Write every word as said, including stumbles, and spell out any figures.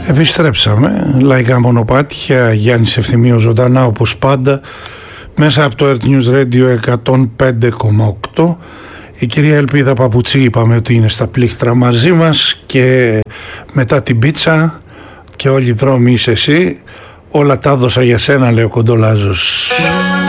Επιστρέψαμε, λαϊκά μονοπάτια, Γιάννης Ευθυμίου ζωντανά όπως πάντα, μέσα από το Earth News Radio εκατόν πέντε κόμμα οκτώ. Η κυρία Ελπίδα Παπουτσί είπαμε ότι είναι στα πλήκτρα μαζί μας, και μετά την πίτσα και όλοι οι δρόμοι είσαι εσύ, όλα τα έδωσα για σένα, λέει ο Κοντολάζος.